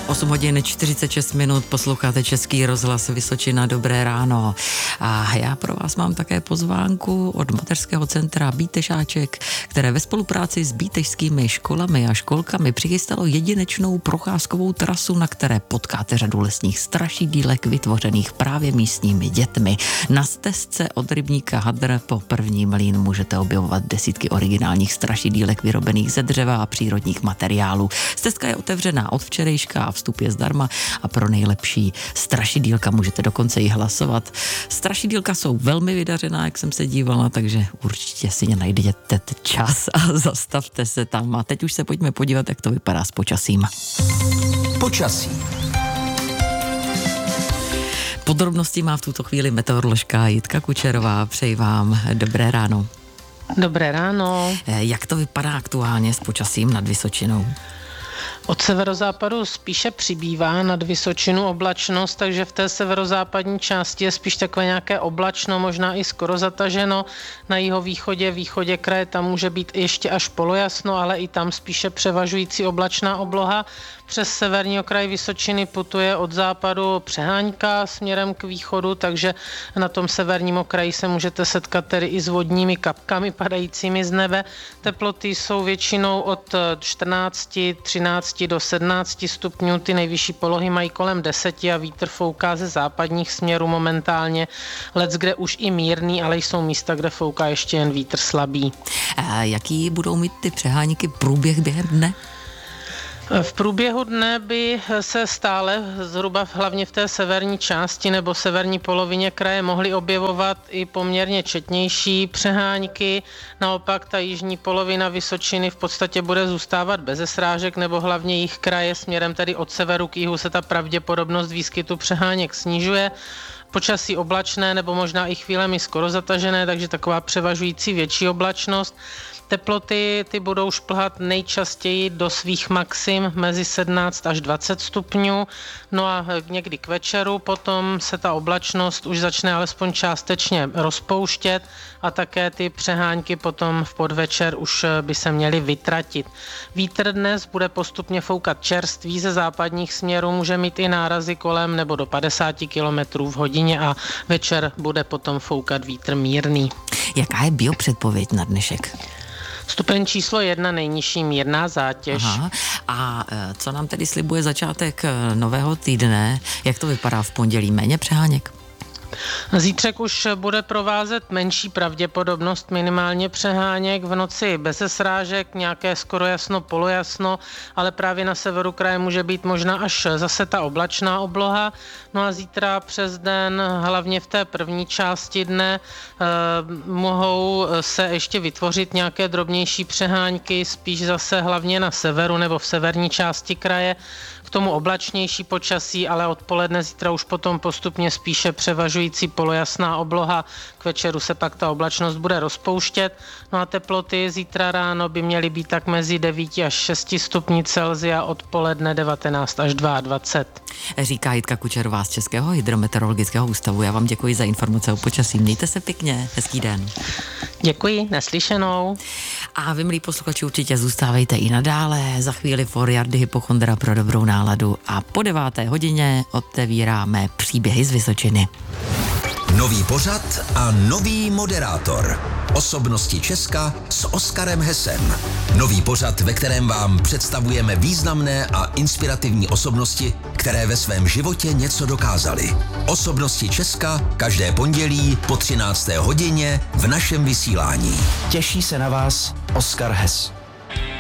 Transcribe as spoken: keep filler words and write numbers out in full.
osm hodin čtyřicet šest minut, posloucháte Český rozhlas Vysočina, dobré ráno. A já pro vás mám také pozvánku od mateřského centra Bítešáček, které ve spolupráci s bítežskými školami a školkami přichystalo jedinečnou procházkovou trasu, na které potkáte řadu lesních strašidílek vytvořených právě místními dětmi. Na stezce od rybníka Hadr po první mlýn můžete objevovat desítky originálních strašidílek vyrobených ze dřeva a přírodních materiálů. Stezka je otevřená od včerejška a vstup je zdarma a pro nejlepší strašidílka můžete dokonce i hlasovat. Strašidílka jsou velmi vydařená, jak jsem se dívala, takže určitě si je najdete čas a zastavte se tam. A teď už se pojďme podívat, jak to vypadá s počasím. Počasí. Podrobnosti má v tuto chvíli meteoroložka Jitka Kučerová. Přeji vám dobré ráno. Dobré ráno. Jak to vypadá aktuálně s počasím nad Vysočinou? Od severozápadu spíše přibývá nad Vysočinu oblačnost, takže v té severozápadní části je spíš takové nějaké oblačno, možná i skoro zataženo. Na jihovýchodě, východě kraje tam může být ještě až polojasno, ale i tam spíše převažující oblačná obloha. Přes severní okraj Vysočiny putuje od západu přehánka směrem k východu, takže na tom severním okraji se můžete setkat tedy i s vodními kapkami padajícími z nebe. Teploty jsou většinou od čtrnáct třináct do sedmnáct stupňů, ty nejvyšší polohy mají kolem deseti a vítr fouká ze západních směrů momentálně. Leckde už i mírný, ale jsou místa, kde fouká ještě jen vítr slabý. A jaký budou mít ty přehánky průběh během dne? V průběhu dne by se stále zhruba hlavně v té severní části nebo severní polovině kraje mohly objevovat i poměrně četnější přehánky. Naopak ta jižní polovina Vysočiny v podstatě bude zůstávat beze srážek nebo hlavně jich kraje směrem tedy od severu k jihu se ta pravděpodobnost výskytu přeháněk snižuje. Počasí oblačné nebo možná i chvílemi skoro zatažené, takže taková převažující větší oblačnost. Teploty ty budou šplhat nejčastěji do svých maxim mezi sedmnáct až dvacet stupňů, no a někdy k večeru potom se ta oblačnost už začne alespoň částečně rozpouštět a také ty přehánky potom v podvečer už by se měly vytratit. Vítr dnes bude postupně foukat čerstvý ze západních směrů, může mít i nárazy kolem nebo do padesát kilometrů v hodině a večer bude potom foukat vítr mírný. Jaká je biopředpověď na dnešek? Stupeň číslo jedna, nejnižší mírná zátěž. Aha. A co nám tedy slibuje začátek nového týdne? Jak to vypadá v pondělí? Méně přeháněk? Zítřek už bude provázet menší pravděpodobnost minimálně přeháněk, v noci bez srážek, nějaké skoro jasno, polojasno, ale právě na severu kraje může být možná až zase ta oblačná obloha. No a zítra přes den, hlavně v té první části dne, eh, mohou se ještě vytvořit nějaké drobnější přehánky, spíš zase hlavně na severu nebo v severní části kraje. K tomu oblačnější počasí, ale odpoledne zítra už potom postupně spíše převažující polojasná obloha. K večeru se pak ta oblačnost bude rozpouštět. No a teploty zítra ráno by měly být tak mezi devět až šest stupňů Celsia, odpoledne devatenáct až dvacet dva. Říká Jitka Kučerová z Českého hydrometeorologického ústavu. Já vám děkuji za informace o počasí. Mějte se pěkně, hezký den. Děkuji, naslyšenou. A vy, milí posluchači, určitě zůstávejte i nadále. Za chvíli for Jardy Hypochondra pro dobrou náladu a po deváté hodině otevíráme příběhy z Vysočiny. Nový pořad a nový moderátor. Osobnosti Česka s Oskarem Hesem. Nový pořad, ve kterém vám představujeme významné a inspirativní osobnosti, které ve svém životě něco dokázaly. Osobnosti Česka každé pondělí po třinácté hodině v našem vysílání. Těší se na vás Oskar Hes.